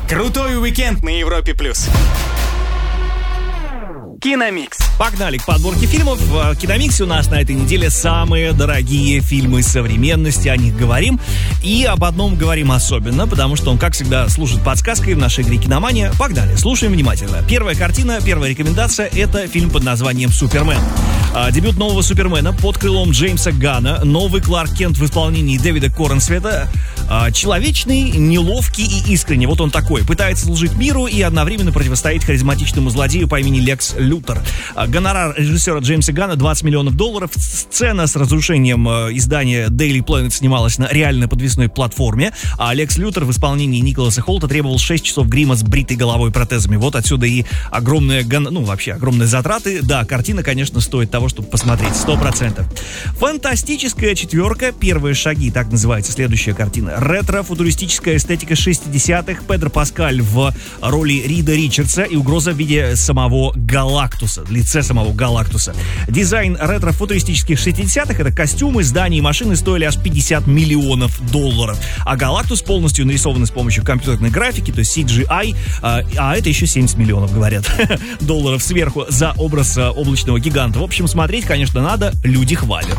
Крутой уикенд на Европе+. Киномикс. Погнали к подборке фильмов. В Киномиксе у нас на этой неделе самые дорогие фильмы современности. О них говорим. И об одном говорим особенно, потому что он, как всегда, служит подсказкой в нашей игре «Киномания». Погнали, слушаем внимательно. Первая картина, первая рекомендация — это фильм под названием «Супермен». Дебют нового Супермена под крылом Джеймса Ганна. Новый Кларк Кент в исполнении Дэвида Корнсвета. Человечный, неловкий и искренний. Вот он такой. Пытается служить миру и одновременно противостоит харизматичному злодею по имени Лекс Лютер. Гонорар режиссера Джеймса Ганна $20 миллионов. Сцена с разрушением издания Daily Planet снималась на реальной подвесной платформе. А Лекс Лютер в исполнении Николаса Холта требовал 6 часов грима с бритой головой и протезами. Вот отсюда и огромные затраты. Да, картина, конечно, стоит того, чтобы посмотреть, 100%. Фантастическая четверка. Первые шаги, так называется следующая картина. Ретро-футуристическая эстетика 60-х. Педро Паскаль в роли Рида Ричардса и угроза в виде самого Галактуса, в лице самого Галактуса. Дизайн ретро-футуристических 60-х — это костюмы, здания и машины стоили аж $50 миллионов. А Галактус полностью нарисован с помощью компьютерной графики, то есть CGI, а это еще 70 миллионов, говорят, долларов сверху за образ облачного гиганта. В общем, смотреть, конечно, надо, люди хвалят.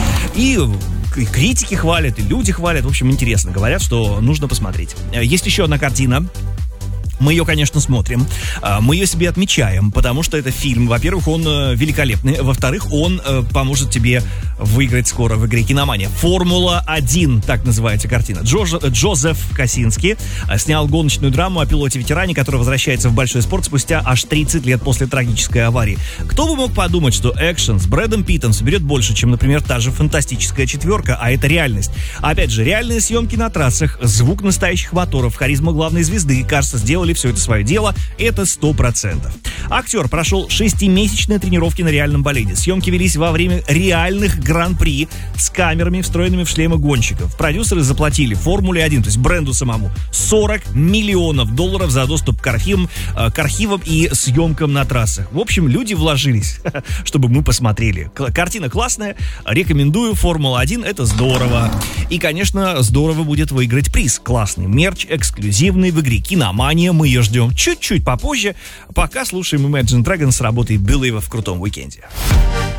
И критики хвалят, и люди хвалят. В общем, интересно. Говорят, что нужно посмотреть. Есть еще одна картина. Мы ее, конечно, смотрим. Мы ее себе отмечаем, потому что это фильм. Во-первых, он великолепный. Во-вторых, он поможет тебе выиграть скоро в игре «Киномания». «Формула-1», так называется картина. Джозеф Косинский снял гоночную драму о пилоте-ветеране, который возвращается в большой спорт спустя аж 30 лет после трагической аварии. Кто бы мог подумать, что экшен с Брэдом Питтом соберет больше, чем, например, та же «Фантастическая четверка», а это реальность. Опять же, реальные съемки на трассах, звук настоящих моторов, харизма главной звезды, кажется, сделали все это свое дело, это 100%. Актер прошел 6-месячные тренировки на реальном болиде. Съемки велись во время реальных гран-при с камерами, встроенными в шлемы гонщиков. Продюсеры заплатили «Формуле-1», то есть бренду самому, $40 миллионов за доступ к архивам и съемкам на трассах. В общем, люди вложились, чтобы мы посмотрели. Картина классная, рекомендую. «Формула-1» — это здорово. И, конечно, здорово будет выиграть приз. Классный мерч, эксклюзивный в игре «Киномания». Мы ее ждем чуть-чуть попозже, пока слушаем Imagine Dragons с работой Believe в крутом уикенде.